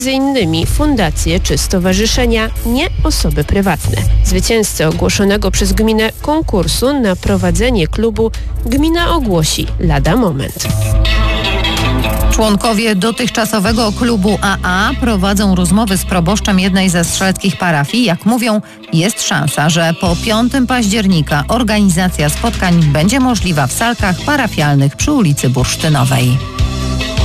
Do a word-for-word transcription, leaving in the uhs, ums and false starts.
między innymi fundacje czy stowarzyszenia, nie osoby prywatne. Zwycięzcę ogłoszonego przez gminę konkursu na prowadzenie klubu gmina ogłosi lada moment. Członkowie dotychczasowego klubu A A prowadzą rozmowy z proboszczem jednej ze strzeleckich parafii. Jak mówią, jest szansa, że po piątego października organizacja spotkań będzie możliwa w salkach parafialnych przy ulicy Bursztynowej.